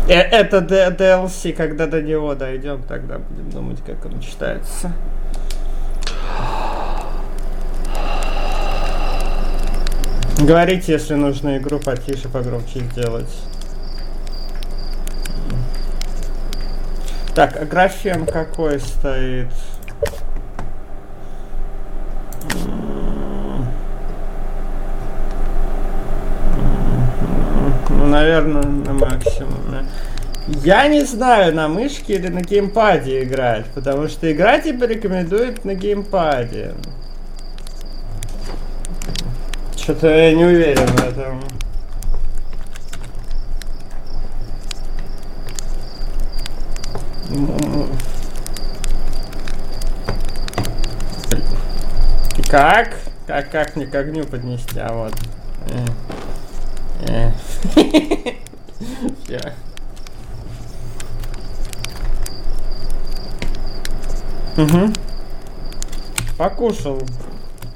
Это DLC, когда до него дойдем, тогда будем думать, как он читается. Говорите, если нужно игру потише, погромче сделать. Так, а графен какой стоит? Ну, наверное, на максимум. Я не знаю, на мышке или на геймпаде играть, потому что играть тебе рекомендуют на геймпаде. Что-то я не уверен в этом. Как? Как мне к огню поднести? А вот. Угу. Покушал.